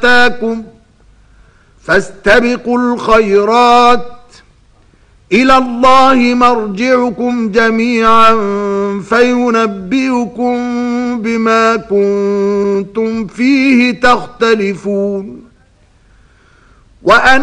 آتاكم فاستبقوا الخيرات إلى الله مرجعكم جميعا فينبئكم بما كنتم فيه تختلفون.